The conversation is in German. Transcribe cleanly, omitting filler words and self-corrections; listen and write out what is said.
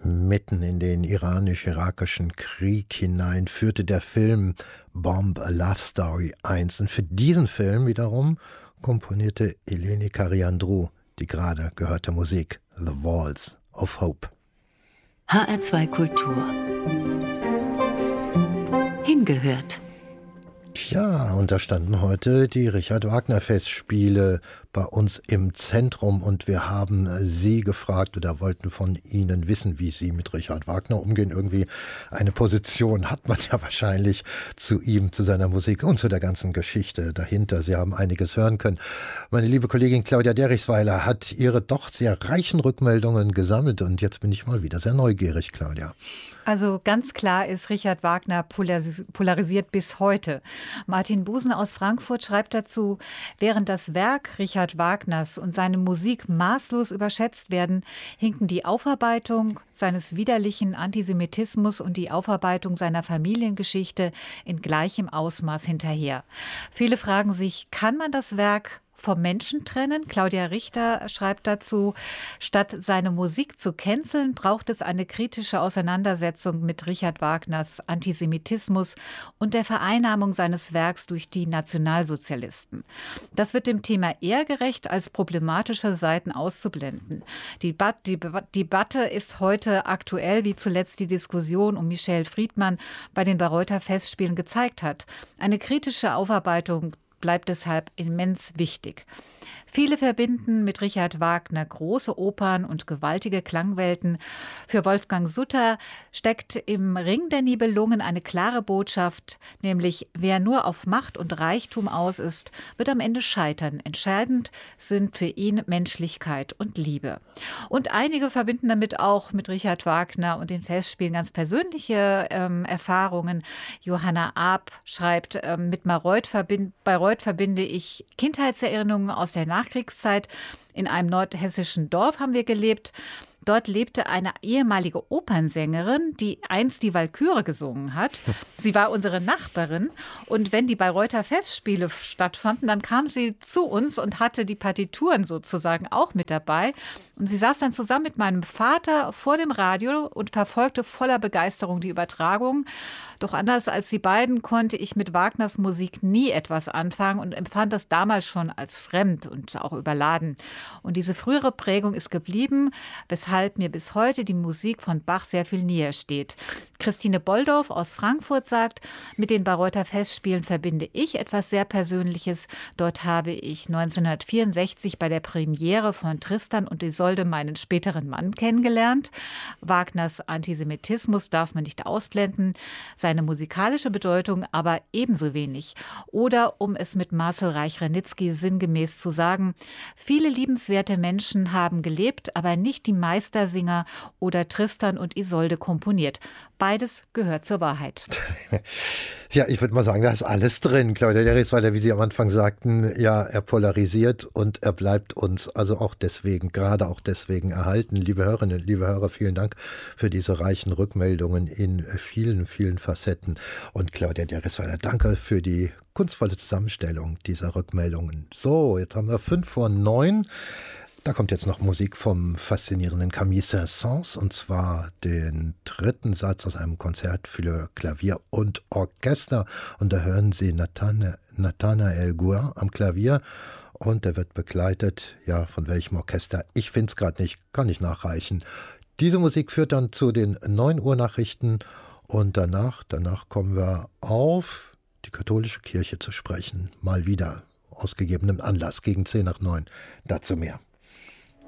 Mitten in den iranisch-irakischen Krieg hinein führte der Film Bomb a Love Story 1. Und für diesen Film wiederum komponierte Eleni Kariandrou die gerade gehörte Musik The Walls of Hope. HR2 Kultur. Hingehört. Tja, und da standen heute die Richard-Wagner-Festspiele bei uns im Zentrum und wir haben Sie gefragt oder wollten von Ihnen wissen, wie Sie mit Richard Wagner umgehen. Irgendwie eine Position hat man ja wahrscheinlich zu ihm, zu seiner Musik und zu der ganzen Geschichte dahinter. Sie haben einiges hören können. Meine liebe Kollegin Claudia Derichsweiler hat ihre doch sehr reichen Rückmeldungen gesammelt und jetzt bin ich mal wieder sehr neugierig, Claudia. Also ganz klar ist, Richard Wagner polarisiert bis heute. Martin Busen aus Frankfurt schreibt dazu, während das Werk Richard Wagners und seine Musik maßlos überschätzt werden, hinken die Aufarbeitung seines widerlichen Antisemitismus und die Aufarbeitung seiner Familiengeschichte in gleichem Ausmaß hinterher. Viele fragen sich, kann man das Werk vom Menschen trennen? Claudia Richter schreibt dazu, statt seine Musik zu canceln, braucht es eine kritische Auseinandersetzung mit Richard Wagners Antisemitismus und der Vereinnahmung seines Werks durch die Nationalsozialisten. Das wird dem Thema eher gerecht, als problematische Seiten auszublenden. Die Debatte ist heute aktuell, wie zuletzt die Diskussion um Michel Friedmann bei den Bayreuther Festspielen gezeigt hat. Eine kritische Aufarbeitung bleibt deshalb immens wichtig. Viele verbinden mit Richard Wagner große Opern und gewaltige Klangwelten. Für Wolfgang Sutter steckt im Ring der Nibelungen eine klare Botschaft, nämlich wer nur auf Macht und Reichtum aus ist, wird am Ende scheitern. Entscheidend sind für ihn Menschlichkeit und Liebe. Und einige verbinden damit auch mit Richard Wagner und den Festspielen ganz persönliche Erfahrungen. Johanna Aab schreibt, mit Bayreuth verbinde ich Kindheitserinnerungen aus der Nachkriegszeit. In einem nordhessischen Dorf haben wir gelebt. Dort lebte eine ehemalige Opernsängerin, die einst die Walküre gesungen hat. Sie war unsere Nachbarin. Und wenn die Bayreuther Festspiele stattfanden, dann kam sie zu uns und hatte die Partituren sozusagen auch mit dabei. Und sie saß dann zusammen mit meinem Vater vor dem Radio und verfolgte voller Begeisterung die Übertragung. Doch anders als die beiden konnte ich mit Wagners Musik nie etwas anfangen und empfand das damals schon als fremd und auch überladen. Und diese frühere Prägung ist geblieben, weshalb mir bis heute die Musik von Bach sehr viel näher steht. Christine Bolldorf aus Frankfurt sagt, mit den Bayreuther Festspielen verbinde ich etwas sehr Persönliches. Dort habe ich 1964 bei der Premiere von Tristan und Isolde meinen späteren Mann kennengelernt. Wagners Antisemitismus darf man nicht ausblenden, seine musikalische Bedeutung aber ebenso wenig. Oder, um es mit Marcel Reich-Ranitzky sinngemäß zu sagen, viele liebenswerte Menschen haben gelebt, aber nicht die Meistersinger oder Tristan und Isolde komponiert. Beides gehört zur Wahrheit. Ja, ich würde mal sagen, da ist alles drin. Claudia Derichsweiler, wie Sie am Anfang sagten, ja, er polarisiert und er bleibt uns also auch deswegen, gerade auch deswegen erhalten. Liebe Hörerinnen, liebe Hörer, vielen Dank für diese reichen Rückmeldungen in vielen, vielen Facetten. Und Claudia Derichsweiler, danke für die kunstvolle Zusammenstellung dieser Rückmeldungen. So, jetzt haben wir 8:55. Da kommt jetzt noch Musik vom faszinierenden Camille Saint-Saëns und zwar den dritten Satz aus einem Konzert für Klavier und Orchester. Und da hören Sie Nathanael Gouin am Klavier und der wird begleitet, ja, von welchem Orchester? Ich finde es gerade nicht, kann ich nachreichen. Diese Musik führt dann zu den 9 Uhr Nachrichten und danach kommen wir auf die katholische Kirche zu sprechen. Mal wieder aus gegebenem Anlass gegen 8:50. Dazu mehr.